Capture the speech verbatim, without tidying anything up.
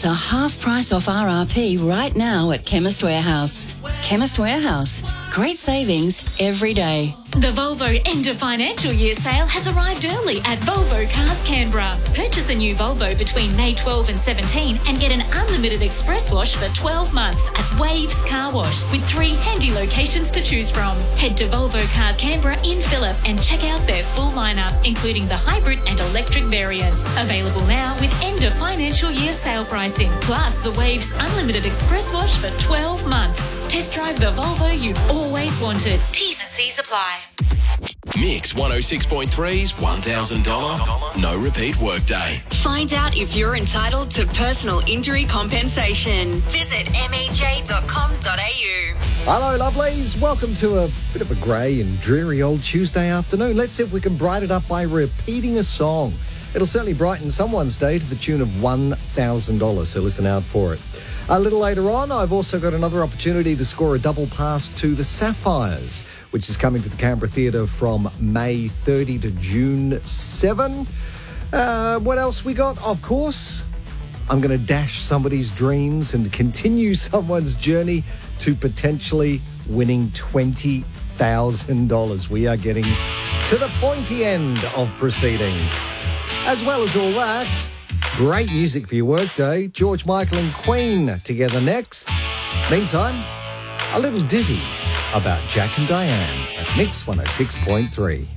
a half price off R R P right now at Chemist Warehouse. Chemist Warehouse. Great savings every day. The Volvo end of financial year sale has arrived early at Volvo Cars Canberra. Purchase a new Volvo between May twelfth and seventeenth and get an unlimited express wash for twelve months at Waves Car Wash with three handy locations to choose from. Head to Volvo Cars Canberra in Phillip and check out their full lineup, including the hybrid and electric variants. Available now with end of financial year sale pricing, plus the Waves unlimited express wash for twelve months. Test drive the Volvo you've always wanted. T's and C's apply. Mix one oh six point three's one thousand dollars no repeat workday. Find out if you're entitled to personal injury compensation. Visit m e j dot com dot a u. Hello, lovelies. Welcome to a bit of a grey and dreary old Tuesday afternoon. Let's see if we can brighten it up by repeating a song. It'll certainly brighten someone's day to the tune of one thousand dollars, so listen out for it. A little later on, I've also got another opportunity to score a double pass to the Sapphires, which is coming to the Canberra Theatre from May thirtieth to June seventh. Uh, what else we got? Of course, I'm going to dash somebody's dreams and continue someone's journey to potentially winning twenty thousand dollars. We are getting to the pointy end of proceedings. As well as all that, great music for your workday. George Michael and Queen together next. Meantime, a little ditty about Jack and Diane at Mix one oh six point three.